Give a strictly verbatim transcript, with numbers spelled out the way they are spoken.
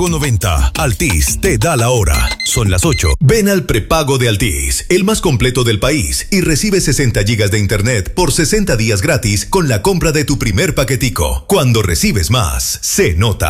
noventa. Altis te da la hora. Son las ocho. Ven al prepago de Altis, el más completo del país, y recibe sesenta gigas de internet por sesenta días gratis con la compra de tu primer paquetico. Cuando recibes más, se nota.